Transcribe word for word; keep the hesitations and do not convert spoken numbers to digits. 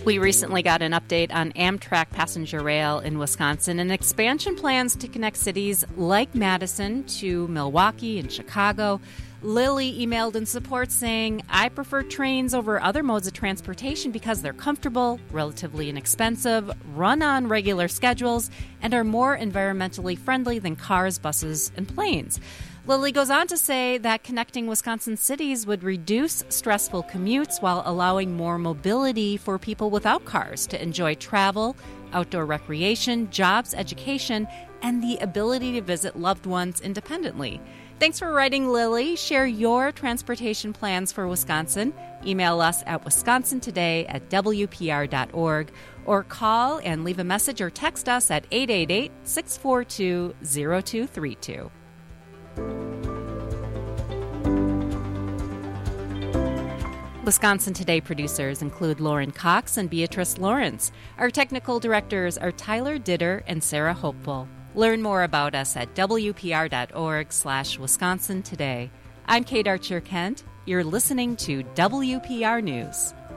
We recently got an update on Amtrak passenger rail in Wisconsin and expansion plans to connect cities like Madison to Milwaukee and Chicago. Lily emailed in support saying, I prefer trains over other modes of transportation because they're comfortable, relatively inexpensive, run on regular schedules, and are more environmentally friendly than cars, buses, and planes. Lily goes on to say that connecting Wisconsin cities would reduce stressful commutes while allowing more mobility for people without cars to enjoy travel, outdoor recreation, jobs, education, and the ability to visit loved ones independently. Thanks for writing, Lily. Share your transportation plans for Wisconsin. Email us at wisconsin today at w p r dot org or call and leave a message or text us at eight eight eight, six four two, zero two three two. Wisconsin Today producers include Lauren Cox and Beatrice Lawrence. Our technical directors are Tyler Ditter and Sarah Hopeful. Learn more about us at w p r dot org slash Wisconsin Today. I'm Kate Archer-Kent. You're listening to W P R News.